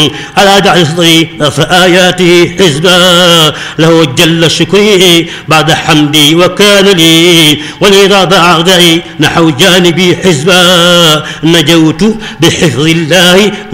على دعي صدري فآياته حزبا له جل شكري بعد حمدي وكان لي ولرضا أعدائي نحو جانبي حزبا نجوت بحفظ الله